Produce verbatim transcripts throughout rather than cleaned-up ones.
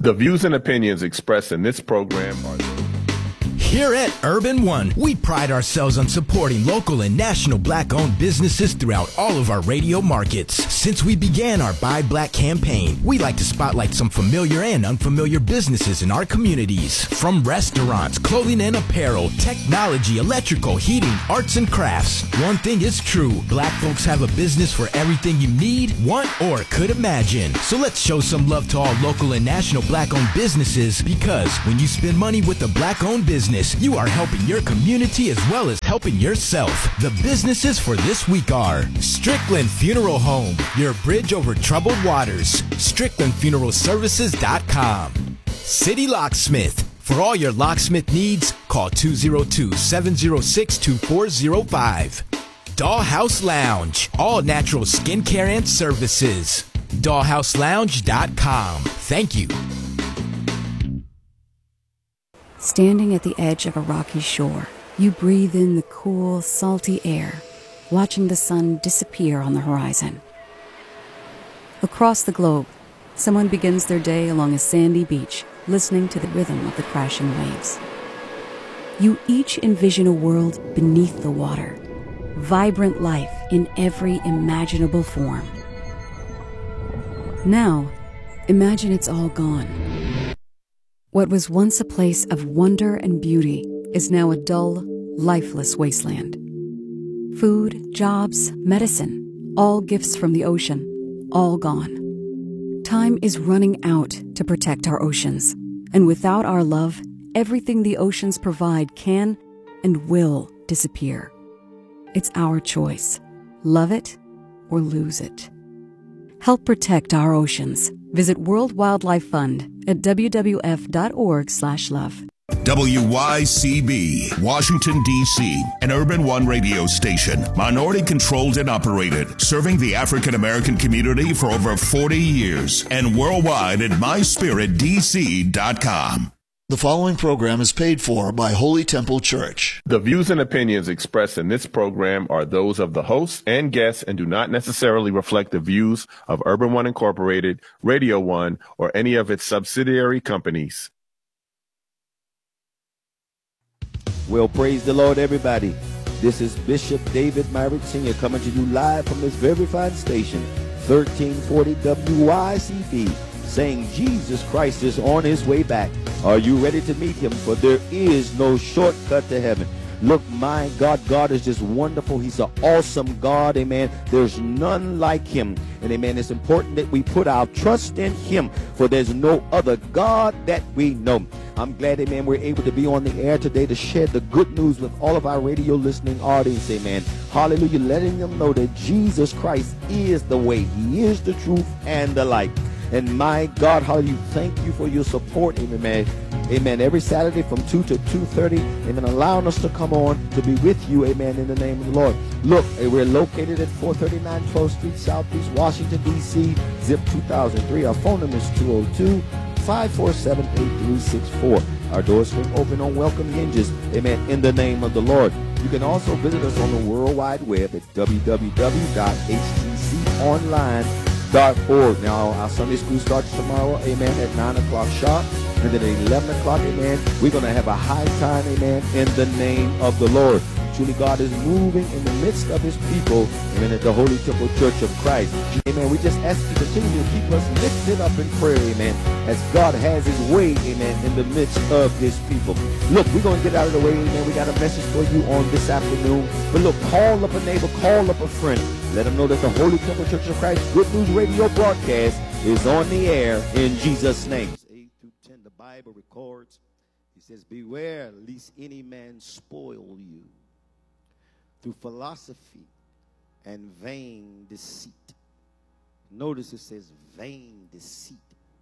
The views and opinions expressed in this program are... Here at Urban One, we pride ourselves on supporting local and national black-owned businesses throughout all of our radio markets. Since we began our Buy Black campaign, we like to spotlight some familiar and unfamiliar businesses in our communities. From restaurants, clothing and apparel, technology, electrical, heating, arts and crafts. One thing is true, black folks have a business for everything you need, want, or could imagine. So let's show some love to all local and national black-owned businesses, because when you spend money with a black-owned business, you are helping your community as well as helping yourself. The businesses for this week are Strickland Funeral Home, your bridge over troubled waters. strickland funeral services dot com. City Locksmith. For all your locksmith needs, call two oh two, seven oh six, two four oh five. Dollhouse Lounge. All natural skincare and services. dollhouse lounge dot com. Thank you. Standing at the edge of a rocky shore, you breathe in the cool, salty air, watching the sun disappear on the horizon. Across the globe, someone begins their day along a sandy beach, listening to the rhythm of the crashing waves. You each envision a world beneath the water, vibrant life in every imaginable form. Now, imagine it's all gone. What was once a place of wonder and beauty is now a dull, lifeless wasteland. Food, jobs, medicine, all gifts from the ocean, all gone. Time is running out to protect our oceans, and without our love, everything the oceans provide can and will disappear. It's our choice. Love it or lose it. Help protect our oceans. Visit World Wildlife Fund at w w f dot org slash love. W Y C B, Washington, D C, an Urban One radio station, minority-controlled and operated, serving the African-American community for over forty years, and worldwide at my spirit d c dot com. The following program is paid for by Holy Temple Church. The views and opinions expressed in this program are those of the hosts and guests and do not necessarily reflect the views of Urban One Incorporated, Radio One, or any of its subsidiary companies. Well, praise the Lord, everybody. This is Bishop David Myrick Senior coming to you live from this very fine station, thirteen forty W Y C B, saying Jesus Christ is on his way back. Are you ready to meet him? For there is no shortcut to heaven. Look, my God, God is just wonderful. He's an awesome God, amen. There's none like him. And amen, it's important that we put our trust in him, for there's no other God that we know. I'm glad, amen, we're able to be on the air today to share the good news with all of our radio listening audience, amen. Hallelujah, letting them know that Jesus Christ is the way. He is the truth and the light. And my God, hallelujah, thank you for your support, amen. Amen. Every Saturday from two to two thirty, amen, allowing us to come on to be with you, amen, in the name of the Lord. Look, we're located at four thirty-nine twelfth Street, Southeast Washington, D C, zip two thousand three. Our phone number is two oh two, five four seven, eight three six four. Our doors swing open on welcome hinges, amen, in the name of the Lord. You can also visit us on the World Wide Web at w w w dot h t c online dot org. Now, our Sunday school starts tomorrow, amen, at nine o'clock sharp. And then at eleven o'clock, amen, we're going to have a high time, amen, in the name of the Lord. Truly, God is moving in the midst of his people, amen, at the Holy Temple Church of Christ. Amen. We just ask you to continue to keep us lifted up in prayer, amen, as God has his way, amen, in the midst of his people. Look, we're going to get out of the way, amen. We got a message for you on this afternoon. But look, call up a neighbor, call up a friend. Let them know that the Holy Temple Church of Christ Good News Radio broadcast is on the air in Jesus' name. eight through ten, the Bible records, he says, beware lest any man spoil you through philosophy and vain deceit. Notice it says vain deceit.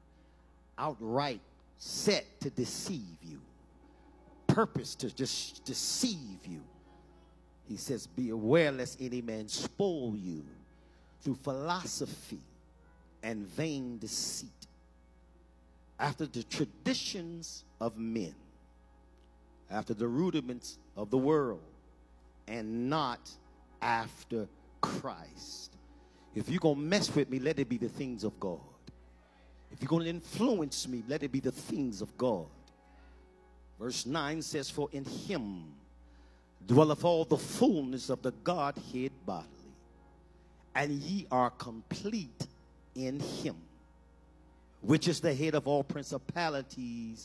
Outright set to deceive you. Purpose to just deceive you. He says, be aware lest any man spoil you through philosophy and vain deceit, after the traditions of men, after the rudiments of the world, and not after Christ. If you're going to mess with me, let it be the things of God. If you're going to influence me, let it be the things of God. Verse nine says, for in him dwelleth all the fullness of the Godhead bodily, and ye are complete in him, which is the head of all principalities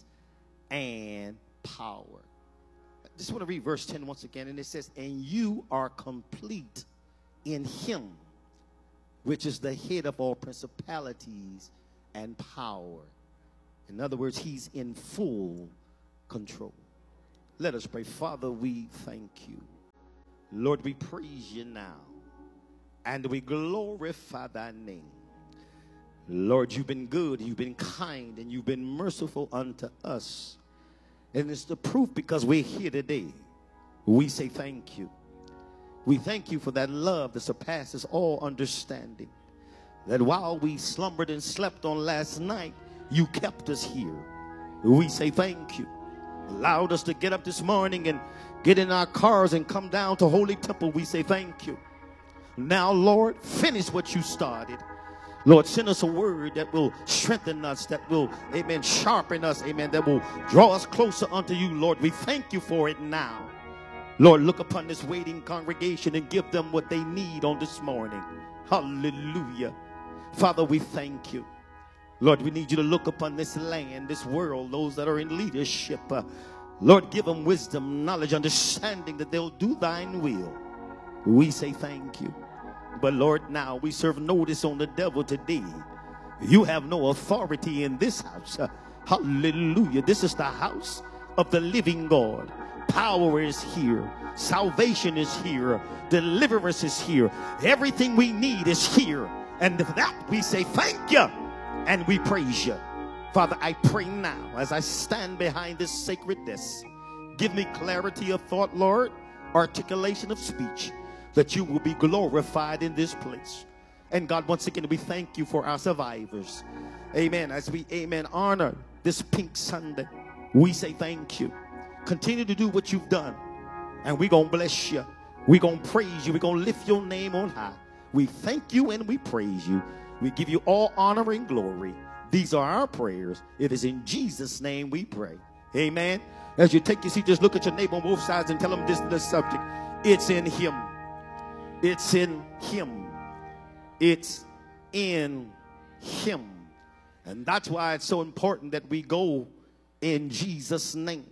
and power. I just want to read verse ten once again, and it says, and you are complete in him, which is the head of all principalities and power. In other words, he's in full control. Let us pray. Father, we thank you. Lord, we praise you now, and we glorify thy name. Lord, you've been good, you've been kind, and you've been merciful unto us. And it's the proof because we're here today. We say thank you. We thank you for that love that surpasses all understanding. That while we slumbered and slept on last night, you kept us here. We say thank you. Allowed us to get up this morning and get in our cars and come down to Holy Temple. We say thank you. Now, Lord, finish what you started. Lord, send us a word that will strengthen us, that will, amen, sharpen us, amen, that will draw us closer unto you, Lord. We thank you for it now. Lord, look upon this waiting congregation and give them what they need on this morning. Hallelujah. Father, we thank you. Lord, we need you to look upon this land, this world, those that are in leadership. Uh, Lord, give them wisdom, knowledge, understanding that they'll do thine will. We say thank you. But Lord, now we serve notice on the devil today. You have no authority in this house. Uh, hallelujah. This is the house of the living God. Power is here. Salvation is here. Deliverance is here. Everything we need is here. And for that we say thank you and we praise you. Father, I pray now as I stand behind this sacred desk, give me clarity of thought, Lord, articulation of speech, that you will be glorified in this place. And God, once again, we thank you for our survivors. Amen. As we, amen, honor this Pink Sunday, we say thank you. Continue to do what you've done. And we're going to bless you. We're going to praise you. We're going to lift your name on high. We thank you and we praise you. We give you all honor and glory. These are our prayers. It is in Jesus' name we pray. Amen. As you take your seat, just look at your neighbor on both sides and tell them this is the subject. It's in him. It's in him. It's in him. And that's why it's so important that we go in Jesus' name.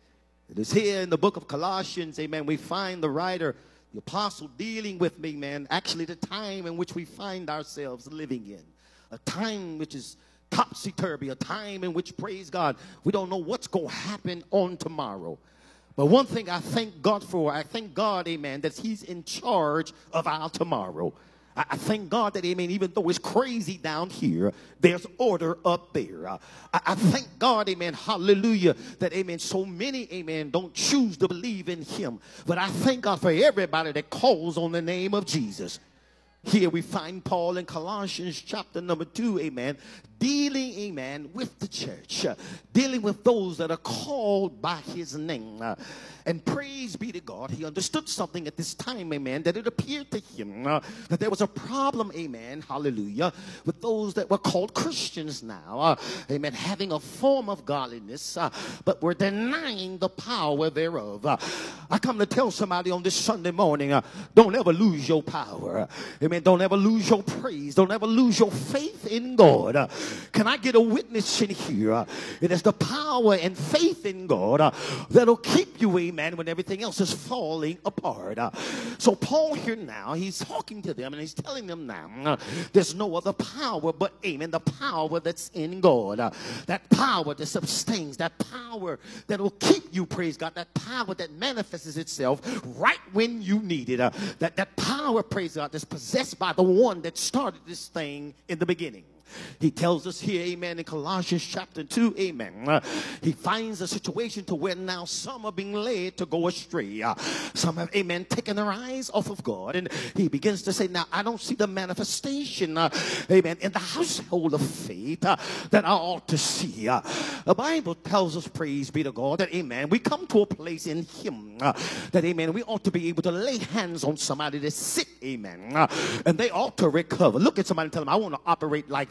It is here in the book of Colossians, amen, we find the writer, the apostle, dealing with me, man, actually the time in which we find ourselves living in. A time which is topsy-turvy, a time in which, praise God, we don't know what's going to happen on tomorrow. But one thing I thank God for, I thank God, amen, that he's in charge of our tomorrow. I, I thank God that, amen, even though it's crazy down here, there's order up there. Uh, I, I thank God, amen, hallelujah, that, amen, so many, amen, don't choose to believe in him. But I thank God for everybody that calls on the name of Jesus. Here we find Paul in Colossians chapter number two, amen, dealing, amen, with the church, uh, dealing with those that are called by his name. Uh, and praise be to God, he understood something at this time, amen, that it appeared to him uh, that there was a problem, amen, hallelujah, with those that were called Christians now, uh, amen, having a form of godliness, uh, but were denying the power thereof. Uh, I come to tell somebody on this Sunday morning, uh, don't ever lose your power. Uh, amen, don't ever lose your praise. Don't ever lose your faith in God. Uh, Can I get a witness in here? It is the power and faith in God uh, that'll keep you, amen, when everything else is falling apart. Uh, so Paul here now, he's talking to them and he's telling them now, uh, there's no other power but, amen, the power that's in God. Uh, that power that sustains, that power that will keep you, praise God, that power that manifests itself right when you need it. Uh, that, that power, praise God, that's possessed by the one that started this thing in the beginning. He tells us here, amen, in Colossians chapter two, amen. Uh, he finds a situation to where now some are being led to go astray. Uh, some have, amen, taken their eyes off of God. And he begins to say, now, I don't see the manifestation, uh, amen, in the household of faith uh, that I ought to see. Uh, the Bible tells us, praise be to God, that, amen, we come to a place in him uh, that, amen, we ought to be able to lay hands on somebody that's sick, amen, uh, and they ought to recover. Look at somebody and tell them, I want to operate like that.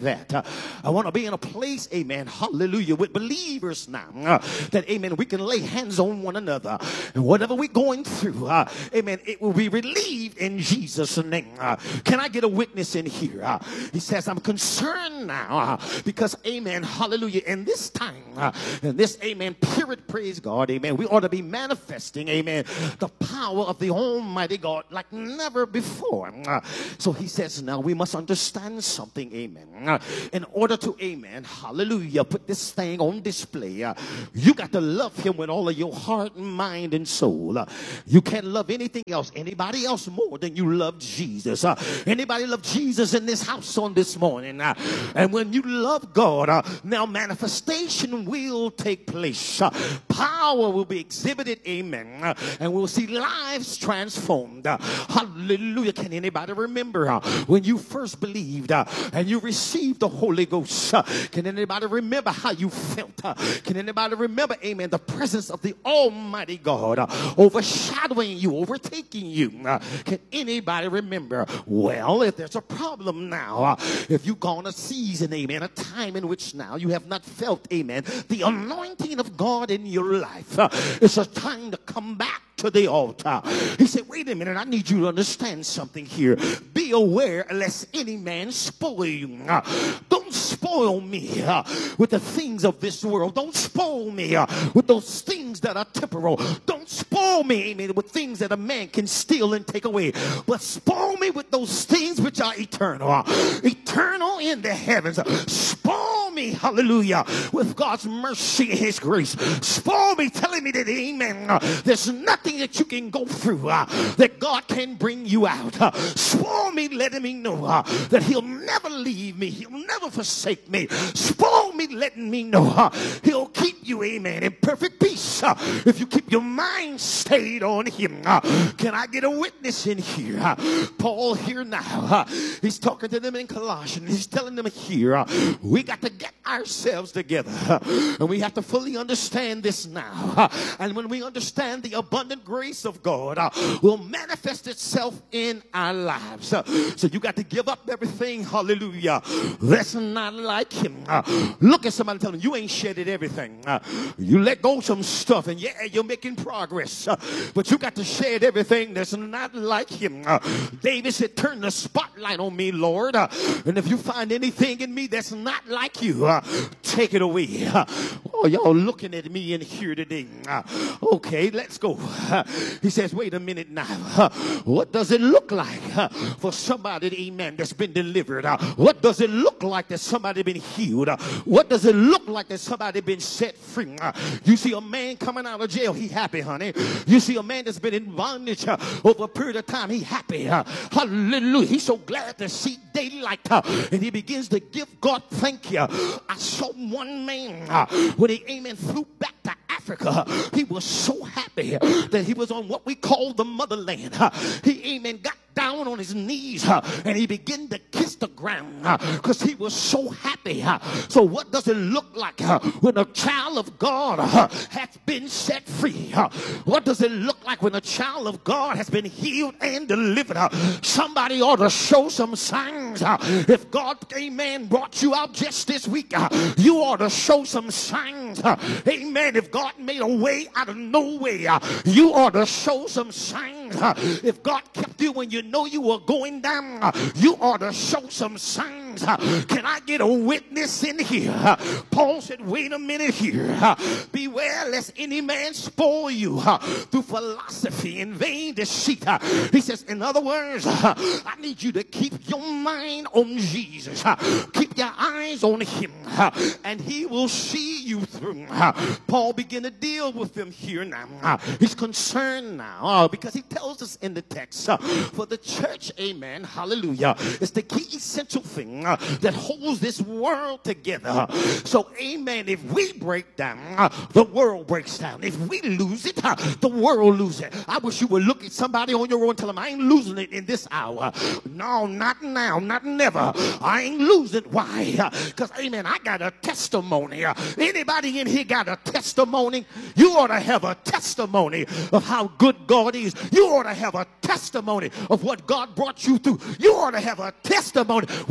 that. Uh, I want to be in a place, amen, hallelujah, with believers now, uh, that, amen, we can lay hands on one another. And whatever we're going through, uh, amen, it will be relieved in Jesus' name. Uh, can I get a witness in here? Uh, he says, I'm concerned now uh, because, amen, hallelujah, in this time, uh, in this, amen, period, praise God, amen, we ought to be manifesting, amen, the power of the Almighty God like never before. Uh, so he says, now we must understand something, amen. Uh, in order to, amen, hallelujah, put this thing on display, uh, you got to love him with all of your heart, mind, and soul. Uh, you can't love anything else, anybody else more than you love Jesus. Uh, anybody love Jesus in this house on this morning? Uh, and when you love God, uh, now manifestation will take place. Uh, power will be exhibited, amen. Uh, and we'll see lives transformed. Uh, hallelujah. Can anybody remember uh, when you first believed uh, and you received the Holy Ghost? Uh, can anybody remember how you felt? Uh, can anybody remember, amen, the presence of the Almighty God uh, overshadowing you, overtaking you? Uh, can anybody remember? Well, if there's a problem now, uh, if you've gone a season, amen, a time in which now you have not felt, amen, the anointing of God in your life, uh, it's a time to come back to the altar. He said, wait a minute, I need you to understand something here. Be aware lest any man spoil you. Uh, don't spoil me uh, with the things of this world. Don't spoil me uh, with those things that are temporal. Don't spoil me, amen, with things that a man can steal and take away. But spoil me with those things which are eternal. Uh, eternal in the heavens. Spoil me, hallelujah, with God's mercy and his grace. Spoil me, telling me that, amen, uh, there's nothing that you can go through uh, that God can bring you out. Uh, spoil me, letting me know uh, that he'll never leave me. He'll never forsake me. Spoil me, letting me know uh, he'll keep you, amen, in perfect peace uh, if you keep your mind stayed on him. Uh, can I get a witness in here? Uh, Paul here now, uh, he's talking to them in Colossians. He's telling them here, uh, we got to get ourselves together. Uh, and we have to fully understand this now. Uh, and when we understand the abundant grace of God uh, will manifest itself in our lives. Uh, so you got to give up everything, hallelujah, that's not like him. Uh, look at somebody, tell them you ain't shedded everything. Uh, you let go some stuff and yeah, you're making progress. Uh, but you got to shed everything that's not like him. Uh, David said, turn the spotlight on me, Lord. Uh, and if you find anything in me that's not like you, uh, take it away. Uh, oh, y'all looking at me in here today. Uh, okay, let's go. Uh, he says, wait a minute now. Uh, what does it look like uh, for somebody, amen, that's been delivered? Uh, what does it look like that somebody been healed? Uh, what does it look like that somebody been set free? Uh, you see a man coming out of jail, he happy, honey. You see a man that's been in bondage uh, over a period of time, he happy. Uh, hallelujah. He's so glad to see daylight. Uh, and he begins to give God thank you. I saw one man uh, when he, amen, flew back to Africa. He was so happy that he was on what we call the motherland. He, amen, got down on his knees uh, and he began to kiss the ground because uh, he was so happy. Uh, so what does it look like uh, when a child of God uh, has been set free? Uh, what does it look like when a child of God has been healed and delivered? Uh, somebody ought to show some signs. Uh, if God, amen, brought you out just this week, uh, you ought to show some signs. Uh, amen. If God made a way out of no way, uh, you ought to show some signs. Uh, if God kept you when you know you were going down, uh, you ought to show some signs. Uh, can I get a witness in here? Uh, Paul said, wait a minute here. Uh, beware lest any man spoil you uh, through philosophy and vain deceit. Uh, he says, in other words, uh, I need you to keep your mind on Jesus. Uh, keep your eyes on him uh, and he will see you through. Uh, Paul began to deal with them here now. Uh, he's concerned now uh, because he tells us in the text, uh, for the church, amen, hallelujah, is the key essential thing uh, that holds this world together. So, amen, if we break down, uh, the world breaks down. If we lose it, uh, the world loses it. I wish you would look at somebody on your own and tell them, I ain't losing it in this hour. No, not now, not never. I ain't losing it. Why? Because, uh, amen, I got a testimony. Uh, anybody in here got a testimony? You ought to have a testimony of how good God is. You ought to have a testimony of what God brought you through. You ought to have a testimony. Why? Because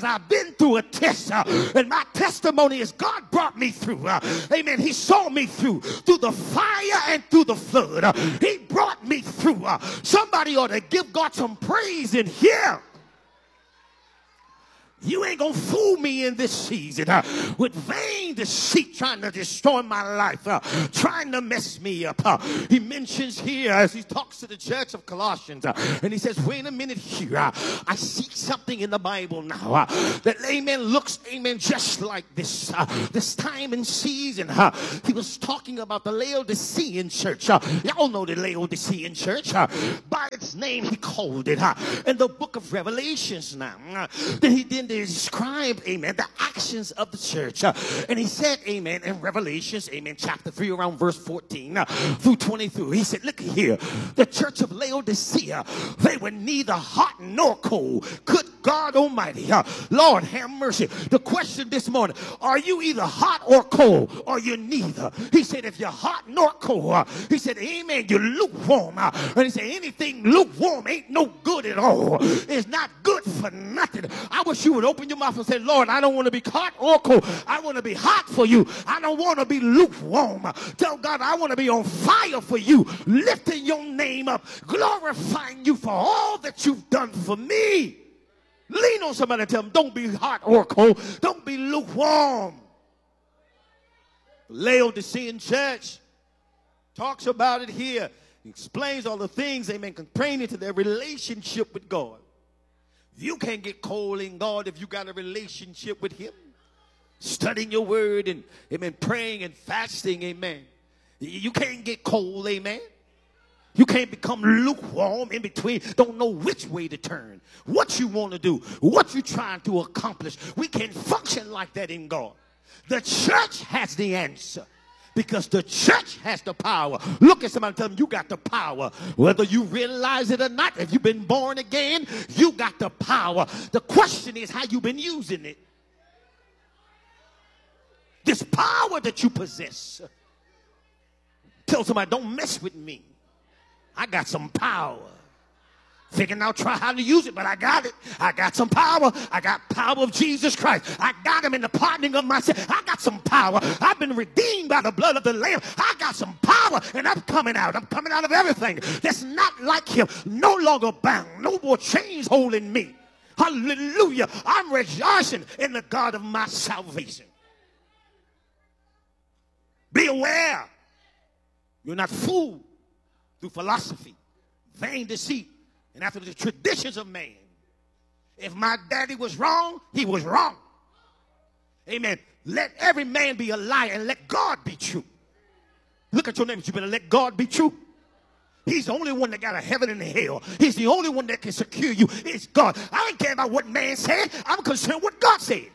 because I've been through a test. Uh, and my testimony is God brought me through. Uh, amen. He saw me through, through the fire and through the flood. Uh, he brought me through. Uh, somebody ought to give God some praise in here. You ain't gonna fool me in this season uh, with vain deceit trying to destroy my life, uh, trying to mess me up. Uh, he mentions here as he talks to the church of Colossians, uh, and he says, wait a minute here. Uh, I see something in the Bible now uh, that, amen, looks, amen, just like this. Uh, this time and season, uh, he was talking about the Laodicean church. Uh, y'all know the Laodicean church. Uh, by its name, he called it. Uh, in the book of Revelations now, uh, that he did describe, amen, the actions of the church. Uh, and he said, amen, in Revelations, amen, chapter three, around verse fourteen uh, through twenty-two, he said, look here, the church of Laodicea, they were neither hot nor cold. Good God Almighty. Uh, Lord, have mercy. The question this morning, are you either hot or cold, or you're neither? He said, if you're hot nor cold, uh, he said, amen, you're lukewarm. Uh, and he said, anything lukewarm ain't no good at all. It's not good for nothing. I wish you would open your mouth and say, Lord, I don't want to be hot or cold. I want to be hot for you. I don't want to be lukewarm. Tell God, I want to be on fire for you, lifting your name up, glorifying you for all that you've done for me. Lean on somebody and tell them, don't be hot or cold. Don't be lukewarm. Laodicean church talks about it here. He explains all the things, amen, complaining to their relationship with God. You can't get cold in God if you got a relationship with him. Studying your word and, amen, praying and fasting, amen. You can't get cold, amen. You can't become lukewarm in between. Don't know which way to turn. What you want to do. What you're trying to accomplish. We can't function like that in God. The church has the answer. Because the church has the power. Look at somebody and tell them, you got the power. Whether you realize it or not, if you've been born again, you got the power. The question is how you've been using it. This power that you possess. Tell somebody, don't mess with me. I got some power. Thinking I'll try how to use it, but I got it. I got some power. I got power of Jesus Christ. I got him in the pardoning of my sin. I got some power. I've been redeemed by the blood of the Lamb. I got some power, and I'm coming out. I'm coming out of everything that's not like him. No longer bound. No more chains holding me. Hallelujah. I'm rejoicing in the God of my salvation. Be aware. You're not fooled through philosophy, vain deceit, and after the traditions of man. If my daddy was wrong, he was wrong. Amen. Let every man be a liar and let God be true. Look at your neighbor. You better let God be true. He's the only one that got a heaven and a hell. He's the only one that can secure you. It's God. I don't care about what man said. I'm concerned what God said.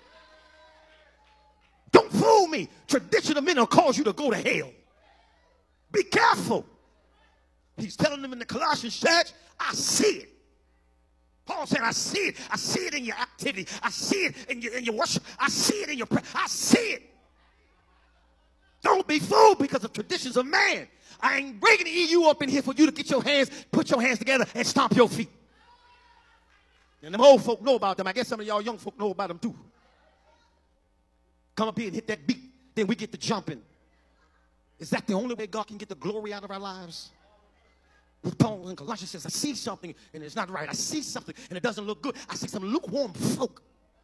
Don't fool me. Tradition of men will cause you to go to hell. Be careful. He's telling them in the Colossians church, I see it. Paul said, I see it. I see it in your activity. I see it in your, in your worship. I see it in your prayer. I see it. Don't be fooled because of traditions of man. I ain't bringing the E U up in here for you to get your hands, put your hands together and stomp your feet. And them old folk know about them. I guess some of y'all young folk know about them too. Come up here and hit that beat. Then we get to jumping. Is that the only way God can get the glory out of our lives? Paul in Colossians says, I see something and it's not right. I see something and it doesn't look good. I see some lukewarm folk.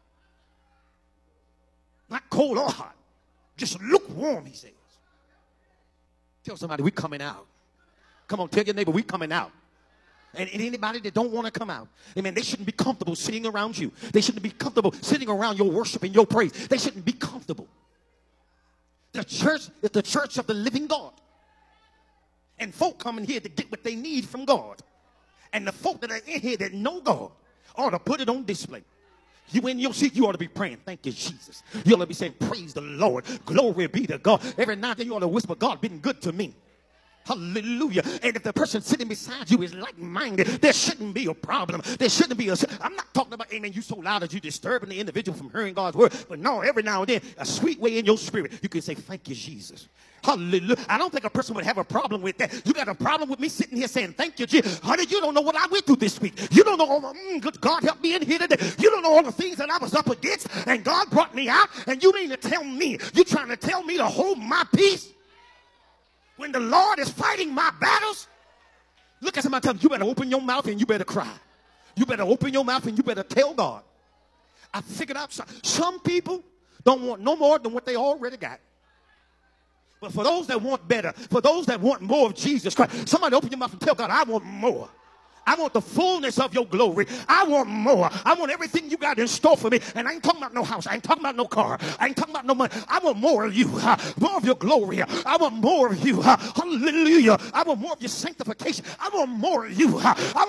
Not cold or hot. Just lukewarm, he says. Tell somebody, we coming out. Come on, tell your neighbor, we coming out. And, and anybody that don't want to come out, amen, they shouldn't be comfortable sitting around you. They shouldn't be comfortable sitting around your worship and your praise. They shouldn't be comfortable. The church is the church of the living God. And folk coming here to get what they need from God. And the folk that are in here that know God ought to put it on display. You in your seat, you ought to be praying, thank you, Jesus. You ought to be saying, praise the Lord. Glory be to God. Every now and then you ought to whisper, God been good to me. Hallelujah. And if the person sitting beside you is like-minded, there shouldn't be a problem. There shouldn't be a... I'm not talking about, amen, you so loud that you're disturbing the individual from hearing God's word. But no, every now and then, a sweet way in your spirit, you can say, thank you, Jesus. Hallelujah. I don't think a person would have a problem with that. You got a problem with me sitting here saying, thank you, Jesus. Honey, you don't know what I went through this week. You don't know all the, mm, good God help me in here today. You don't know all the things that I was up against, and God brought me out, and you mean to tell me, you trying to tell me to hold my peace? When the Lord is fighting my battles, look at somebody tell them, you better open your mouth and you better cry. You better open your mouth and you better tell God. I figured out some, some people don't want no more than what they already got. But for those that want better, for those that want more of Jesus Christ, somebody open your mouth and tell God, I want more. I want the fullness of your glory. I want more. I want everything you got in store for me. And I ain't talking about no house. I ain't talking about no car. I ain't talking about no money. I want more of you. Uh, more of your glory. I want more of you. Uh, hallelujah. I want more of your sanctification. I want more of you. Uh, I